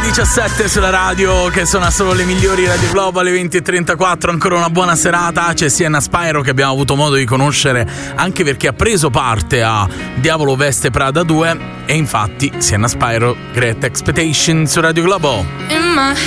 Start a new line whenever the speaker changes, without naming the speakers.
17 sulla radio, che sono solo le migliori Radio Globo alle 20:34. Ancora una buona serata. C'è Sienna Spyro, che abbiamo avuto modo di conoscere anche perché ha preso parte a Diavolo Veste Prada 2. E infatti Sienna Spyro, Great Expectation su Radio Globo.
In my